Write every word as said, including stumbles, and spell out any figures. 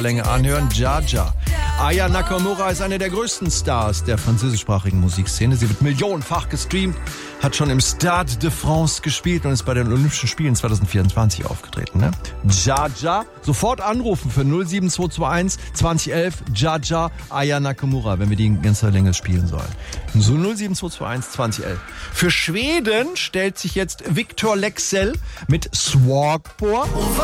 Länge anhören. Jaja. Aya Nakamura ist eine der größten Stars der französischsprachigen Musikszene. Sie wird millionenfach gestreamt, hat schon im Stade de France gespielt und ist bei den Olympischen Spielen zwanzig vierundzwanzig aufgetreten. Ne? Jaja. Sofort anrufen für null sieben zwei zwei eins zwanzig elf Jaja Aya Nakamura, wenn wir die in ganzer Länge spielen sollen. So null sieben zwei zwei eins zwanzig elf. Für Schweden stellt sich jetzt Victor Leksell mit Svagspår.